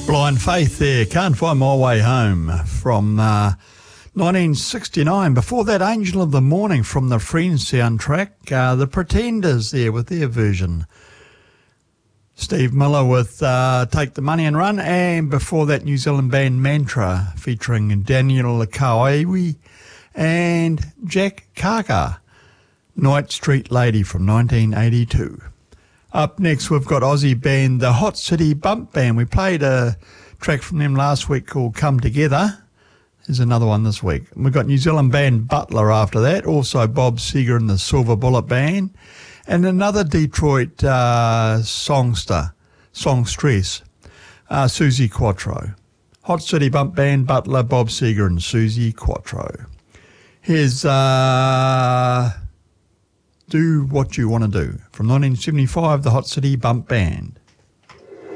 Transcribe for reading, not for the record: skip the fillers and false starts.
Blind Faith there, Can't Find My Way Home from 1969. Before that, Angel of the Morning from the Friends soundtrack. The Pretenders there with their version. Steve Miller with Take the Money and Run. And before that, New Zealand band Mantra featuring Daniel Kauaiwi and Jack Kaka. Night Street Lady from 1982. Up next, we've got Aussie band, the Hot City Bump Band. We played a track from them last week called Come Together. There's another one this week. We've got New Zealand band Butler after that, also Bob Seger and the Silver Bullet Band, and another Detroit songstress, Susie Quattro. Hot City Bump Band, Butler, Bob Seger and Susie Quattro. Here's Do What You Want to Do from 1975, the Hot City Bump Band.